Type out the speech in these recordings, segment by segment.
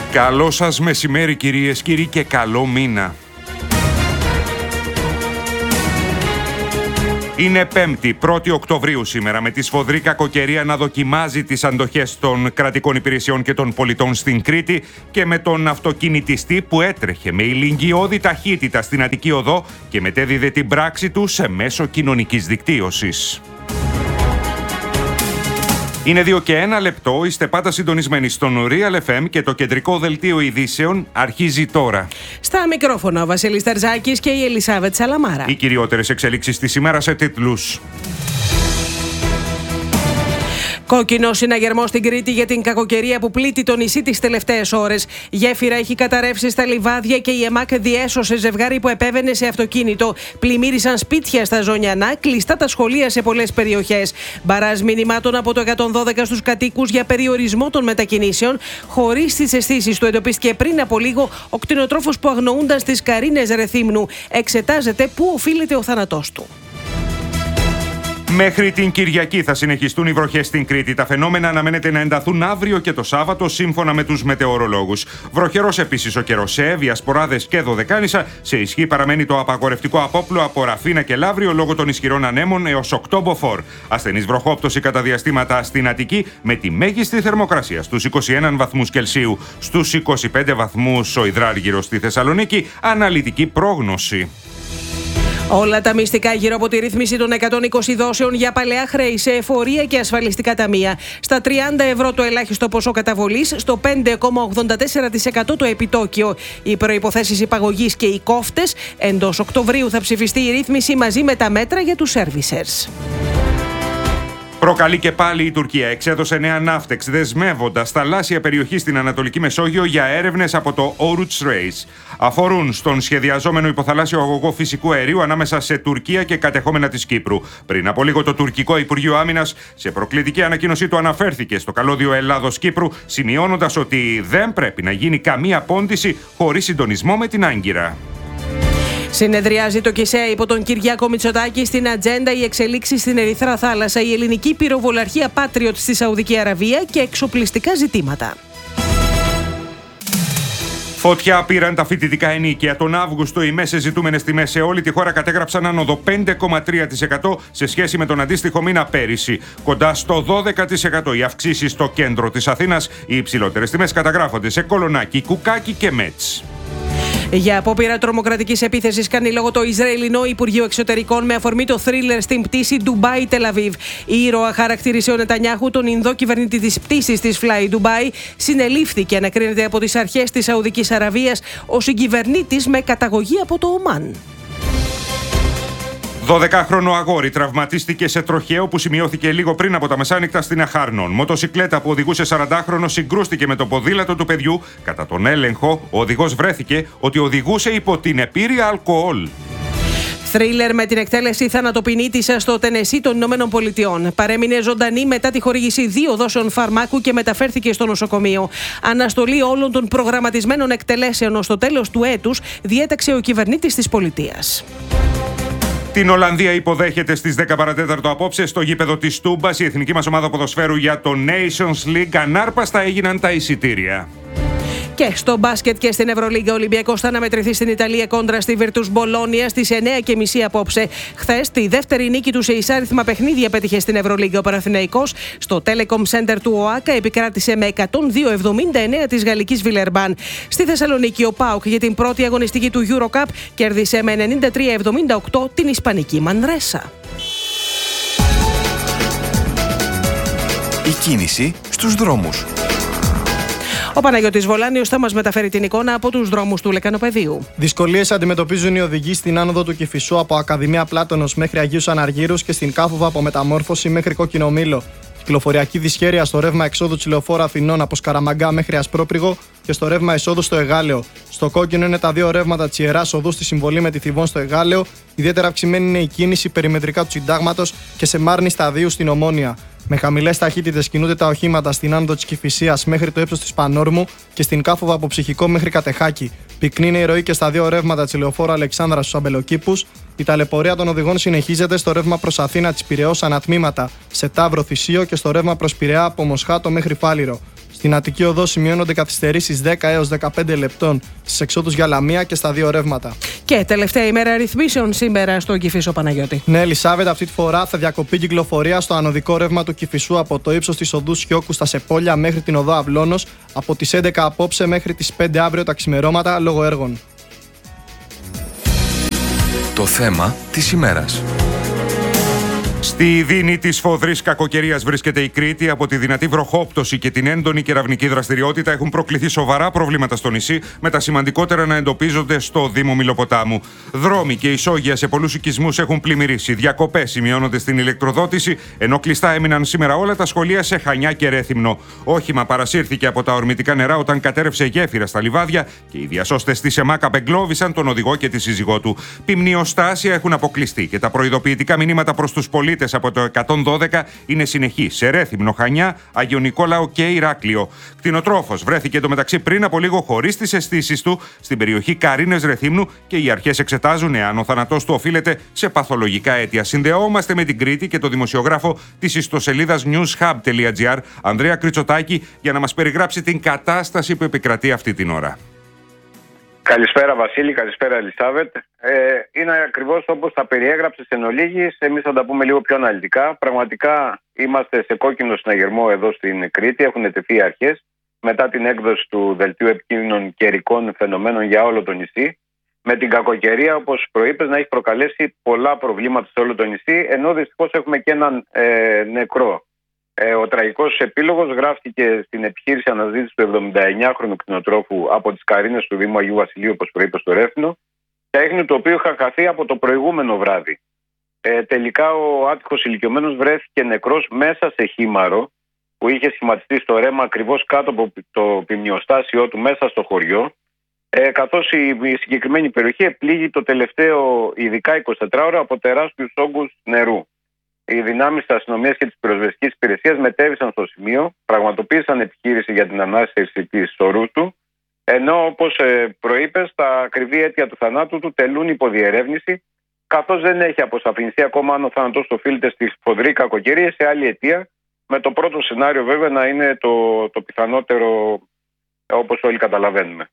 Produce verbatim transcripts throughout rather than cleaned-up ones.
Καλό σας μεσημέρι κυρίες, κύριοι, και καλό μήνα. Είναι Πέμπτη, πρώτη Οκτωβρίου σήμερα, με τη σφοδρή κακοκαιρία να δοκιμάζει τις αντοχές των κρατικών υπηρεσιών και των πολιτών στην Κρήτη και με τον αυτοκινητιστή που έτρεχε με ηλικιώδη ταχύτητα στην Αττική Οδό και μετέδιδε την πράξη του σε μέσο κοινωνικής δικτύωσης. Είναι δύο και ένα λεπτό, είστε πάντα συντονισμένοι στον Real εφ εμ και το κεντρικό δελτίο ειδήσεων αρχίζει τώρα. Στα μικρόφωνα ο Βασίλης Τερζάκης και η Ελισάβετ Σαλαμάρα. Οι κυριότερες εξελίξεις της ημέρας σε τίτλους. Κόκκινο συναγερμό στην Κρήτη για την κακοκαιρία που πλήττει το νησί τις τελευταίες ώρες. Γέφυρα έχει καταρρεύσει στα λιβάδια και η ΕΜΑΚ διέσωσε ζευγάρι που επέβαινε σε αυτοκίνητο. Πλημμύρισαν σπίτια στα Ζωνιανά, κλειστά τα σχολεία σε πολλές περιοχές. Μπαράζ μηνυμάτων από το εκατόν δώδεκα στους κατοίκους για περιορισμό των μετακινήσεων. Χωρίς τις αισθήσεις του εντοπίστηκε πριν από λίγο ο κτηνοτρόφος που αγνοούνταν στις Καρίνες Ρεθύμνου. Εξετάζεται πού οφείλεται ο θάνατός του. Μέχρι την Κυριακή θα συνεχιστούν οι βροχές στην Κρήτη. Τα φαινόμενα αναμένεται να ενταθούν αύριο και το Σάββατο, σύμφωνα με τους μετεωρολόγους. Βροχερός επίσης ο καιρός σε Εύβοια, Σποράδες και Δωδεκάνησα. Σε ισχύ παραμένει το απαγορευτικό απόπλο από Ραφίνα και Λαύριο λόγω των ισχυρών ανέμων έως οκτώ μποφόρ. Ασθενής βροχόπτωση κατά διαστήματα στην Αττική, με τη μέγιστη θερμοκρασία στους είκοσι ένα βαθμούς Κελσίου. Στους είκοσι πέντε βαθμούς ο υδράργυρος στη Θεσσαλονίκη. Αναλυτική πρόγνωση. Όλα τα μυστικά γύρω από τη ρύθμιση των εκατόν είκοσι δόσεων για παλαιά χρέη σε εφορία και ασφαλιστικά ταμεία. Στα τριάντα ευρώ το ελάχιστο ποσό καταβολής, στο πέντε κόμμα ογδόντα τέσσερα τοις εκατό το επιτόκιο. Οι προϋποθέσεις υπαγωγής και οι κόφτες. Εντός Οκτωβρίου θα ψηφιστεί η ρύθμιση μαζί με τα μέτρα για τους servicers. Προκαλεί και πάλι η Τουρκία. Εξέδωσε νέα ναύτεξ, δεσμεύοντας θαλάσσια περιοχή στην Ανατολική Μεσόγειο για έρευνες από το Oruç Reis. Αφορούν στον σχεδιαζόμενο υποθαλάσσιο αγωγό φυσικού αερίου ανάμεσα σε Τουρκία και κατεχόμενα της Κύπρου. Πριν από λίγο το τουρκικό Υπουργείο Άμυνας, σε προκλητική ανακοίνωσή του, αναφέρθηκε στο καλώδιο Ελλάδος-Κύπρου, σημειώνοντας ότι δεν πρέπει να γίνει καμία πόντιση χωρίς συντονισμό με την Άγκυρα. Συνεδριάζει το ΚΙΣΕΑ υπό τον Κυριάκο Μητσοτάκη. Στην ατζέντα οι εξελίξεις στην Ερυθρά Θάλασσα, η ελληνική πυροβολαρχία Patriot στη Σαουδική Αραβία και εξοπλιστικά ζητήματα. Φωτιά πήραν τα φοιτητικά ενίκια. Τον Αύγουστο οι μέσες ζητούμενες τιμές σε όλη τη χώρα κατέγραψαν άνοδο πέντε κόμμα τρία τοις εκατό σε σχέση με τον αντίστοιχο μήνα πέρυσι. Κοντά στο δώδεκα τοις εκατό οι αυξήσεις στο κέντρο της Αθήνας. Οι υψηλότερες τιμές καταγράφονται σε Κολονάκι, Κουκάκι και Μέτς. Για απόπειρα τρομοκρατικής επίθεσης κάνει λόγο το Ισραηλινό Υπουργείο Εξωτερικών με αφορμή το θρίλερ στην πτήση Ντουμπάι Τελαβίβ. Η ήρωα χαρακτήρισε ο Νετανιάχου τον Ινδό κυβερνήτη της πτήσης της Fly Dubai. Συνελήφθη και ανακρίνεται από τις αρχές της Σαουδικής Αραβίας ο συγκυβερνήτης με καταγωγή από το Ομάν. δωδεκάχρονο αγόρι τραυματίστηκε σε τροχαίο που σημειώθηκε λίγο πριν από τα μεσάνυχτα στην Αχάρνων. Μοτοσικλέτα που οδηγούσε σαραντάχρονο συγκρούστηκε με το ποδήλατο του παιδιού. Κατά τον έλεγχο, ο οδηγός βρέθηκε ότι οδηγούσε υπό την επήρεια αλκοόλ. Θρίλερ με την εκτέλεση θανατοποινήτησα στο Τενεσί των Ηνωμένων Πολιτειών. Παρέμεινε ζωντανή μετά τη χορήγηση δύο δόσεων φαρμάκου και μεταφέρθηκε στο νοσοκομείο. Αναστολή όλων των προγραμματισμένων εκτελέσεων ως το τέλος του έτους διέταξε ο κυβερνήτης της πολιτείας. Την Ολλανδία υποδέχεται στις δέκα παρατέταρτο απόψε στο γήπεδο της Τούμπας. Η εθνική μας ομάδα ποδοσφαίρου για το Nations League. Ανάρπαστα έγιναν τα εισιτήρια. Και στο μπάσκετ και στην Ευρωλίγκα, ο Ολυμπιακός θα αναμετρηθεί στην Ιταλία κόντρα στη Virtus Bologna στις εννιά και μισή απόψε. Χθες, τη δεύτερη νίκη του σε εισάριθμα παιχνίδια πέτυχε στην Ευρωλίγκα ο Παναθηναϊκός. Στο Telecom Center του ΟΑΚΑ επικράτησε με εκατόν δύο εβδομήντα εννέα της γαλλικής Βιλερμπάν. Στη Θεσσαλονίκη, ο ΠΑΟΚ για την πρώτη αγωνιστική του EuroCup κέρδισε με ενενήντα τρία εβδομήντα οκτώ την ισπανική Μανρέσα. Η κίνηση στους δρόμους. Ο Παναγιώτης Βολάνιος θα μας μεταφέρει την εικόνα από τους δρόμους του Λεκανοπεδίου. Δυσκολίες αντιμετωπίζουν οι οδηγοί στην άνοδο του Κηφισού από Ακαδημία Πλάτωνος μέχρι Αγίους Αναργύρους και στην Κάφοβα από Μεταμόρφωση μέχρι Κόκκινο Μήλο. Κυκλοφοριακή δυσχέρεια στο ρεύμα εξόδου της Λεωφόρου Αθηνών από Σκαραμαγκά μέχρι Ασπρόπριγο και στο ρεύμα εισόδου στο Εγάλεο. Στο κόκκινο είναι τα δύο ρεύματα της Ιεράς Οδού στη συμβολή με τη Θηβών στο Εγάλεο. Ιδιαίτερα αυξημένη είναι η κίνηση περιμετρικά του Συντάγματος και σε Μάρνη σταδίου στην Ομόνια. Με χαμηλές ταχύτητες κινούνται τα οχήματα στην άνοδο της Κηφισίας μέχρι το ύψος της Πανόρμου και στην Κάφοβα από Ψυχικό μέχρι Κατεχάκη. Πυκνή είναι η ροή και στα δύο ρεύματα της Λεωφόρου Αλεξάνδρας στους Αμπελοκήπους. Η ταλαιπωρία των οδηγών συνεχίζεται στο ρεύμα προς Αθήνα της Πειραιώς ανατμήματα, σε Ταύρο Θησίο και στο ρεύμα προς Πειραιά από Μοσχάτο μέχρι Φάληρο. Στην Αττική Οδό σημειώνονται καθυστερήσεις δέκα έως δεκαπέντε λεπτών στις εξόδους για Λαμία και στα δύο ρεύματα. Και τελευταία ημέρα ρυθμίσεων σήμερα στο Κηφισό, Παναγιώτη. Ναι, Ελισάβετ, αυτή τη φορά θα διακοπεί κυκλοφορία στο ανωδικό ρεύμα του Κηφισού από το ύψος της οδού Σιώκου στα Σεπόλια μέχρι την οδό Αυλώνος από τις έντεκα απόψε μέχρι τις πέντε αύριο τα ξημερώματα λόγω έργων. Το θέμα της ημέρας. Στη δίνη της σφοδρής κακοκαιρίας βρίσκεται η Κρήτη. Από τη δυνατή βροχόπτωση και την έντονη κεραυνική δραστηριότητα έχουν προκληθεί σοβαρά προβλήματα στο νησί, με τα σημαντικότερα να εντοπίζονται στο Δήμο Μηλοποτάμου. Δρόμοι και ισόγεια σε πολλούς οικισμούς έχουν πλημμυρίσει. Διακοπές σημειώνονται στην ηλεκτροδότηση, ενώ κλειστά έμειναν σήμερα όλα τα σχολεία σε Χανιά και Ρέθυμνο. Όχημα παρασύρθηκε από τα ορμητικά νερά όταν κατέρευσε γέφυρα στα λιβάδια και οι διασώστες της ΕΜΑΚ απεγκλώβησαν τον οδηγό και τη σύζυγό του. Πυμνιοστάσια έχουν αποκλειστεί και τα προειδοποιητικά μηνύματα προς τους πολίτες από το εκατόν δώδεκα είναι συνεχή σε Ρέθυμνο, Χανιά, Άγιο Νικόλαο και Ηράκλειο. Κτηνοτρόφος βρέθηκε εντωμεταξύ πριν από λίγο χωρίς τις αισθήσεις του στην περιοχή Καρίνες Ρεθύμνου και οι αρχές εξετάζουν εάν ο θάνατός του οφείλεται σε παθολογικά αίτια. Συνδεόμαστε με την Κρήτη και το δημοσιογράφο της ιστοσελίδας newshub.gr, Ανδρέα Κριτσοτάκη, για να μας περιγράψει την κατάσταση που επικρατεί αυτή την ώρα. Καλησπέρα Βασίλη, καλησπέρα Ελισάβετ. Ε, είναι ακριβώς όπως τα περιέγραψες εν ολίγης, εμείς θα τα πούμε λίγο πιο αναλυτικά. Πραγματικά είμαστε σε κόκκινο συναγερμό εδώ στην Κρήτη, έχουν τεθεί αρχές μετά την έκδοση του Δελτίου Επικίνδυνων Καιρικών Φαινομένων για όλο το νησί, με την κακοκαιρία, όπως προείπες, να έχει προκαλέσει πολλά προβλήματα σε όλο το νησί, ενώ δυστυχώς έχουμε και έναν ε, νεκρό. Ε, ο τραγικός επίλογος γράφτηκε στην επιχείρηση αναζήτηση του εβδομηνταεννιάχρονου κτηνοτρόφου από τις Καρίνες του Δήμου Αγίου Βασιλείου, όπως προείπε, στο Ρέθυμνο, τα ίχνη του οποίου είχαν χαθεί από το προηγούμενο βράδυ. Ε, τελικά ο άτυχος ηλικιωμένος βρέθηκε νεκρός μέσα σε χήμαρο που είχε σχηματιστεί στο ρέμα ακριβώς κάτω από το πυμνιοστάσιό του μέσα στο χωριό, ε, καθώς η, η συγκεκριμένη περιοχή επλήγει το τελευταίο ειδικά εικοσιτετράωρο από τεράστιους όγκους νερού. Οι δυνάμεις της αστυνομίας και της πυροσβεστικής υπηρεσίας μετέβησαν στο σημείο, πραγματοποίησαν επιχείρηση για την ανάσυρση της σωρούς του, ενώ όπως ε, προείπες, τα ακριβή αίτια του θανάτου του τελούν υποδιερεύνηση, καθώς δεν έχει αποσαφινιστεί ακόμα αν ο θάνατος οφείλεται στη σφοδρή κακοκαιρία ή σε άλλη αιτία, με το πρώτο σενάριο βέβαια να είναι το, το πιθανότερο, όπως όλοι καταλαβαίνουμε.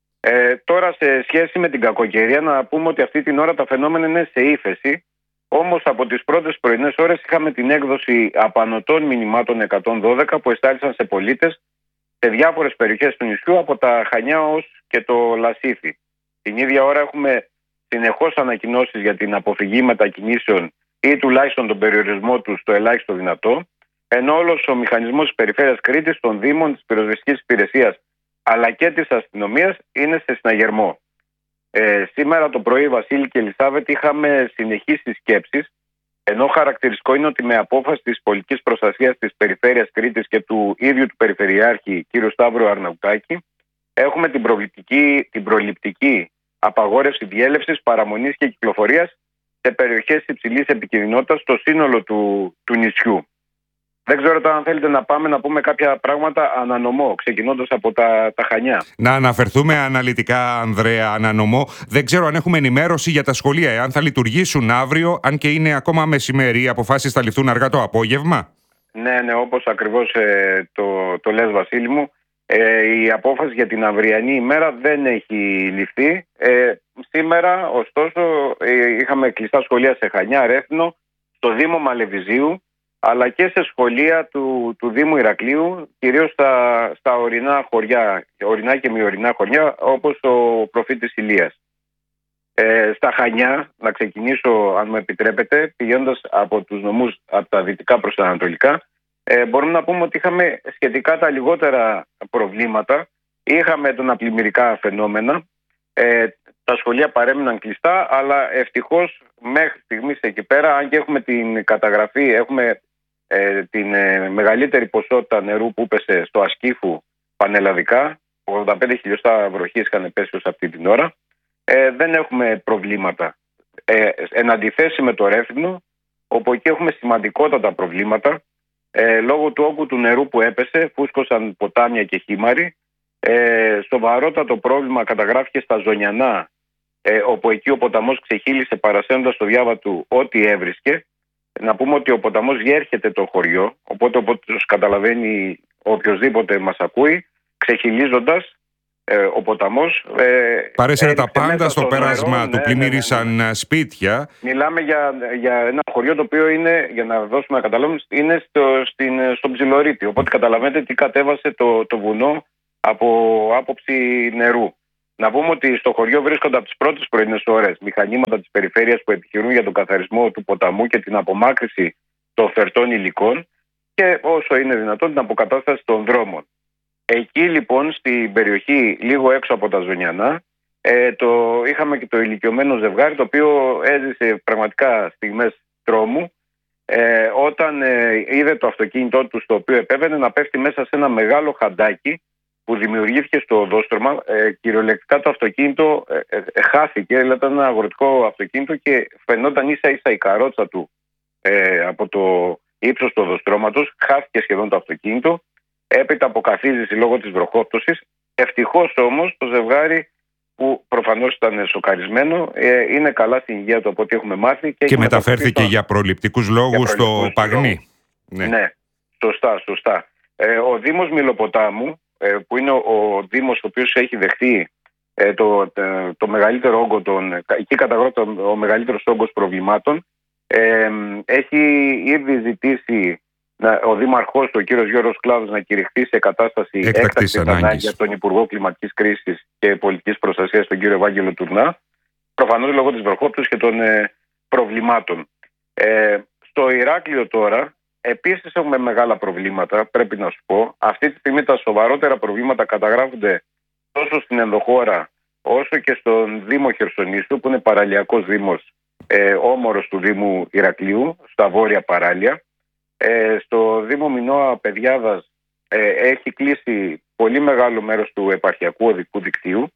Ε, τώρα, σε σχέση με την κακοκαιρία, να πούμε ότι αυτή την ώρα τα φαινόμενα είναι σε ύφεση. Όμως από τις πρώτες πρωινές ώρες είχαμε την έκδοση απανωτών μηνυμάτων εκατόν δώδεκα που εστάλησαν σε πολίτες σε διάφορες περιοχές του νησιού, από τα Χανιά ως και το Λασίθι. Την ίδια ώρα έχουμε συνεχώς ανακοινώσεις για την αποφυγή μετακινήσεων ή τουλάχιστον τον περιορισμό του στο ελάχιστο δυνατό, ενώ όλος ο μηχανισμός της Περιφέρειας Κρήτης, των Δήμων, της Πυροσβεστικής Υπηρεσίας αλλά και της αστυνομίας είναι σε συναγερμό. Ε, σήμερα το πρωί, Βασίλη και Ελισάβετ, είχαμε συνεχείς συσκέψεις, ενώ χαρακτηριστικό είναι ότι με απόφαση της πολιτικής προστασίας της Περιφέρειας Κρήτης και του ίδιου του Περιφερειάρχη κ. Σταύρου Αρναουτάκη, έχουμε την προληπτική, την προληπτική απαγόρευση διέλευσης, παραμονής και κυκλοφορίας σε περιοχές υψηλής επικινδυνότητας στο σύνολο του, του νησιού. Δεν ξέρω τώρα αν θέλετε να πάμε να πούμε κάποια πράγματα ανανομό, ξεκινώντας από τα, τα Χανιά. Να αναφερθούμε αναλυτικά, Ανδρέα, ανανομό. Δεν ξέρω αν έχουμε ενημέρωση για τα σχολεία, εάν θα λειτουργήσουν αύριο, αν και είναι ακόμα μεσημέρι, οι αποφάσεις θα ληφθούν αργά το απόγευμα. Ναι, ναι, όπως ακριβώς ε, το, το λες, Βασίλη μου. Ε, η απόφαση για την αυριανή ημέρα δεν έχει ληφθεί. Ε, σήμερα, ωστόσο, ε, είχαμε κλειστά σχολεία σε Χανιά, Ρέθυμνο, στο Δήμο Μαλεβιζίου, αλλά και σε σχολεία του, του Δήμου Ηρακλείου, κυρίως στα, στα ορεινά χωριά, ορεινά και μη ορεινά χωριά, όπως ο Προφήτης Ηλίας. Ε, στα Χανιά, να ξεκινήσω, αν μου επιτρέπετε, πηγαίνοντας από τους νομούς από τα δυτικά προς τα ανατολικά, ε, μπορούμε να πούμε ότι είχαμε σχετικά τα λιγότερα προβλήματα. Είχαμε τον πλημμυρικά φαινόμενα, ε, τα σχολεία παρέμειναν κλειστά, αλλά ευτυχώς μέχρι στιγμής εκεί πέρα, αν και έχουμε την καταγραφή, έχουμε ε, την ε, μεγαλύτερη ποσότητα νερού που έπεσε στο Ασκήφου πανελλαδικά, ογδόντα πέντε χιλιοστά βροχής είχαν πέσει ως αυτή την ώρα, ε, δεν έχουμε προβλήματα. Ε, εν αντιθέσει με το Ρέθυμνο, όπου εκεί έχουμε σημαντικότατα προβλήματα, ε, λόγω του όγκου του νερού που έπεσε, φούσκωσαν ποτάμια και χήμαροι. Ε, σοβαρότατο πρόβλημα καταγράφηκε στα Ζωνιανά, ε, όπου εκεί ο ποταμός ξεχύλισε παρασένοντας στο διάβα του ό,τι έβρισκε. Να πούμε ότι ο ποταμός διέρχεται το χωριό, οπότε όπως καταλαβαίνει οποιοσδήποτε μας ακούει, ξεχυλίζοντας ε, ο ποταμός. Ε, Παρέσυρε τα πάντα στο πέρασμα νερό, του, ναι, πλημμύρισαν ναι, ναι. σπίτια. Μιλάμε για, για ένα χωριό το οποίο είναι, για να δώσουμε να καταλάβουμε, είναι στο, στην, στον Ψιλορίτη. Οπότε καταλαβαίνετε τι κατέβασε το, το βουνό από άποψη νερού. Να πούμε ότι στο χωριό βρίσκονται από τις πρώτες πρωινές ώρες μηχανήματα της περιφέρειας που επιχειρούν για τον καθαρισμό του ποταμού και την απομάκρυση των φερτών υλικών και όσο είναι δυνατόν την αποκατάσταση των δρόμων. Εκεί λοιπόν στην περιοχή λίγο έξω από τα Ζωνιανά ε, το, είχαμε και το ηλικιωμένο ζευγάρι το οποίο έζησε πραγματικά στιγμές τρόμου ε, όταν ε, είδε το αυτοκίνητό του στο οποίο επέβαινε να πέφτει μέσα σε ένα μεγάλο χαντάκι που δημιουργήθηκε στο οδόστρωμα. Ε, κυριολεκτικά το αυτοκίνητο ε, ε, χάθηκε, δηλαδή ήταν ένα αγροτικό αυτοκίνητο και φαινόταν ίσα ίσα η καρότσα του ε, από το ύψος του οδοστρώματος, χάθηκε σχεδόν το αυτοκίνητο, έπειτα από καθίζηση λόγω της βροχόπτωσης. Ευτυχώς όμως το ζευγάρι, που προφανώς ήταν σοκαρισμένο, ε, είναι καλά στην υγεία του από ό,τι έχουμε μάθει. Και, Και μεταφέρθηκε στο... για προληπτικούς λόγους στο Παγνί. Ναι. ναι, σωστά, σωστά. Ε, ο Δήμος Μυλοποτάμου, ε, που είναι ο, ο Δήμος ο οποίος έχει δεχτεί ε, το, το, το μεγαλύτερο όγκο των, εκεί καταγράφεται ο, ο μεγαλύτερος όγκος προβλημάτων, ε, έχει ήδη ζητήσει να, ο Δήμαρχος, ο κύριος Γιώργος Κλάδος, να κηρυχθεί σε κατάσταση έκτακτης ανάγκης για τον Υπουργό Κλιματικής Κρίσης και Πολιτικής Προστασίας, τον κύριο Ευάγγελο Τουρνά, προφανώς λόγω της βροχόπτωσης και των ε, προβλημάτων. Ε, στο Ηράκλειο τώρα επίσης έχουμε μεγάλα προβλήματα, πρέπει να σου πω. Αυτή τη στιγμή τα σοβαρότερα προβλήματα καταγράφονται τόσο στην ενδοχώρα όσο και στον Δήμο Χερσονήσου, που είναι παραλιακός δήμος, ε, όμορος του Δήμου Ηρακλείου, στα βόρεια παράλια. Ε, στο Δήμο Μινώα Παιδιάδας ε, έχει κλείσει πολύ μεγάλο μέρος του επαρχιακού οδικού δικτύου,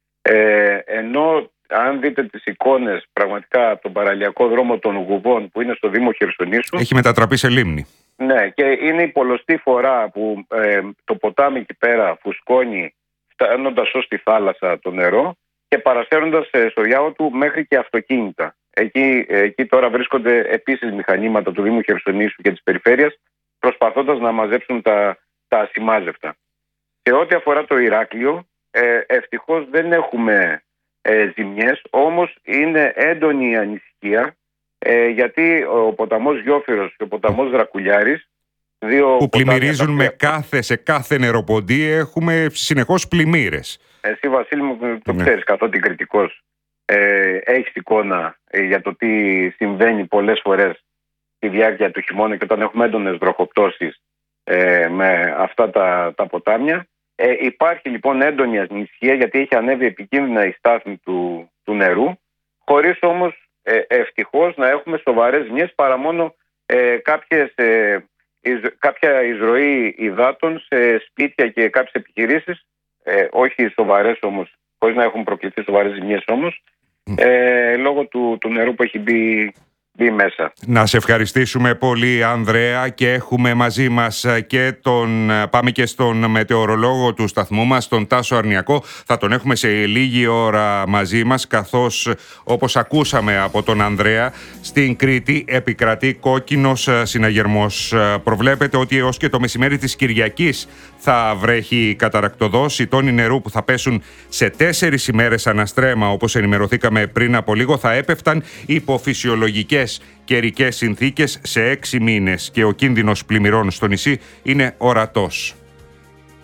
ε, ενώ αν δείτε τις εικόνες πραγματικά από τον παραλιακό δρόμο των Γουβών που είναι στο Δήμο Χερσονήσου, έχει μετατραπεί σε λίμνη. Ναι, και είναι η πολλωστή φορά που ε, το ποτάμι εκεί πέρα φουσκώνει, φτάνοντας ως τη θάλασσα το νερό και παρασέρνοντας ε, στο διάο του μέχρι και αυτοκίνητα. Εκεί, εκεί τώρα βρίσκονται επίσης μηχανήματα του Δήμου Χερσονήσου και της περιφέρειας, προσπαθώντας να μαζέψουν τα, τα ασημάζευτα. Σε ό,τι αφορά το Ηράκλειο, ε, ευτυχώς δεν έχουμε ε, ζημιές, όμως είναι έντονη η ανησυχία, ε, γιατί ο ποταμός Γιόφυρος και ο ποταμός Δρακουλιάρης, δύο που πλημμυρίζουν ποτάμια, με κάθε, σε κάθε νεροποντή, έχουμε συνεχώς πλημμύρες. Εσύ, Βασίλη μου, το ναι. ξέρεις καθότι κριτικός. Ε, έχεις εικόνα ε, για το τι συμβαίνει πολλές φορές στη διάρκεια του χειμώνα και όταν έχουμε έντονες βροχοπτώσεις ε, με αυτά τα, τα ποτάμια. Ε, υπάρχει λοιπόν έντονη ανησυχία, γιατί έχει ανέβει επικίνδυνα η στάθμη του, του νερού, χωρίς όμως ε, ευτυχώς να έχουμε σοβαρές ζημιές, παρά μόνο ε, κάποιες, ε, εις, κάποια εισρωή υδάτων σε σπίτια και κάποιες επιχειρήσεις, ε, όχι σοβαρές όμως, χωρίς να έχουν προκληθεί σοβαρές ζημιές όμως, ε, λόγω του, του νερού που έχει μπει, μπει μέσα. Να σε ευχαριστήσουμε πολύ, Ανδρέα, και έχουμε μαζί μας και τον, πάμε και στον μετεωρολόγο του σταθμού μας, τον Τάσο Αρνιακό. Θα τον έχουμε σε λίγη ώρα μαζί μας, καθώς όπως ακούσαμε από τον Ανδρέα, στην Κρήτη επικρατεί κόκκινος συναγερμός. Προβλέπεται ότι έως και το μεσημέρι της Κυριακής θα βρέχει καταρακτοδός. Οι τόνοι νερού που θα πέσουν σε τέσσερις ημέρες αναστρέμα, όπως ενημερωθήκαμε πριν από λίγο, θα έπεφταν υπό φυσιολογικές καιρικές συνθήκες σε έξι μήνες και ο κίνδυνος πλημμυρών στο νησί είναι ορατός.